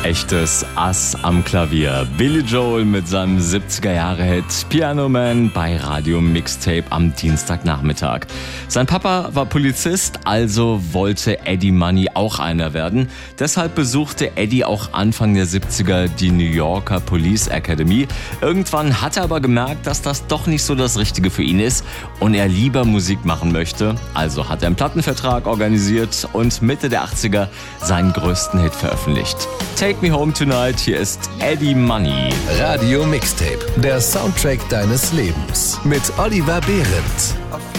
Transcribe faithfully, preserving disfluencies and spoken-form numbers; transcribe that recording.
Echtes Ass am Klavier. Billy Joel mit seinem siebziger-Jahre-Hit Piano Man bei Radio Mixtape am Dienstagnachmittag. Sein Papa war Polizist, also wollte Eddie Money auch einer werden. Deshalb besuchte Eddie auch Anfang der siebziger die New Yorker Police Academy. Irgendwann hat er aber gemerkt, dass das doch nicht so das Richtige für ihn ist und er lieber Musik machen möchte. Also hat er einen Plattenvertrag organisiert und Mitte der achtziger seinen größten Hit veröffentlicht. Take Me Home Tonight, hier ist Eddie Money. Radio Mixtape, der Soundtrack deines Lebens mit Oliver Behrendt.